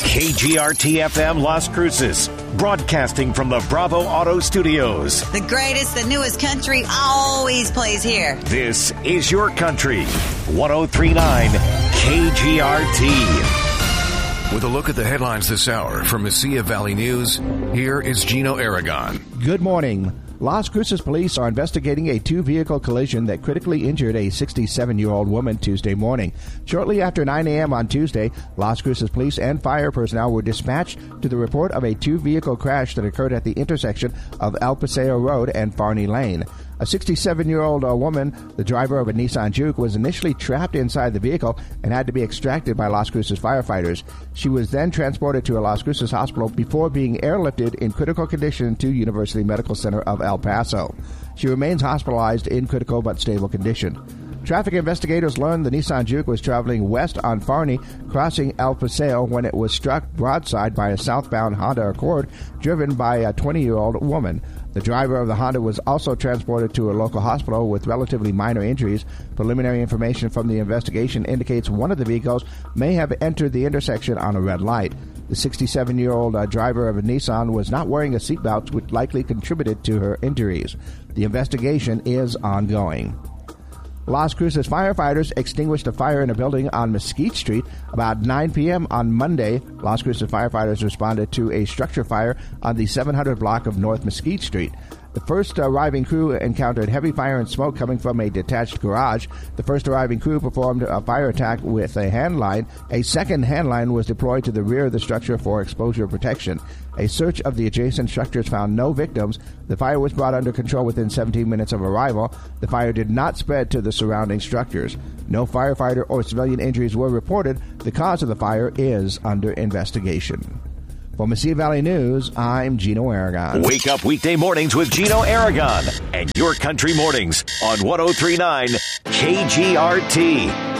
KGRT-FM Las Cruces, broadcasting from the Bravo Auto Studios. The greatest, the newest country always plays here. This is your country. 103.9 KGRT. With a look at the headlines this hour from Mesilla Valley News, here is Gino Aragon. Good morning. Las Cruces police are investigating a two-vehicle collision that critically injured a 67-year-old woman Tuesday morning. Shortly after 9 a.m. on Tuesday, Las Cruces police and fire personnel were dispatched to the report of a two-vehicle crash that occurred at the intersection of El Paseo Road and Farney Lane. A 67-year-old woman, the driver of a Nissan Juke, was initially trapped inside the vehicle and had to be extracted by Las Cruces firefighters. She was then transported to a Las Cruces hospital before being airlifted in critical condition to University Medical Center of El Paso. She remains hospitalized in critical but stable condition. Traffic investigators learned the Nissan Juke was traveling west on Farney, crossing El Paseo, when it was struck broadside by a southbound Honda Accord driven by a 20-year-old woman. The driver of the Honda was also transported to a local hospital with relatively minor injuries. Preliminary information from the investigation indicates one of the vehicles may have entered the intersection on a red light. The 67-year-old driver of a Nissan was not wearing a seatbelt, which likely contributed to her injuries. The investigation is ongoing. Las Cruces firefighters extinguished a fire in a building on Mesquite Street about 9 p.m. on Monday. Las Cruces firefighters responded to a structure fire on the 700 block of North Mesquite Street. The first arriving crew encountered heavy fire and smoke coming from a detached garage. The first arriving crew performed a fire attack with a hand line. A second hand line was deployed to the rear of the structure for exposure protection. A search of the adjacent structures found no victims. The fire was brought under control within 17 minutes of arrival. The fire did not spread to the surrounding structures. No firefighter or civilian injuries were reported. The cause of the fire is under investigation. For Mesilla Valley News, I'm Gino Aragon. Wake up weekday mornings with Gino Aragon and Your Country Mornings on 103.9 KGRT.